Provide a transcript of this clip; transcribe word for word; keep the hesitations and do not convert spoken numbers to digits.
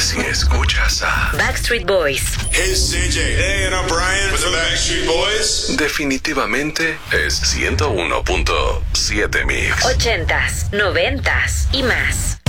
si escuchas a Backstreet Boys. Hey, C J. Hey, and I'm Brian with the Backstreet Boys. definitivamente es ciento uno punto siete Mix. Ochentas, noventas y más.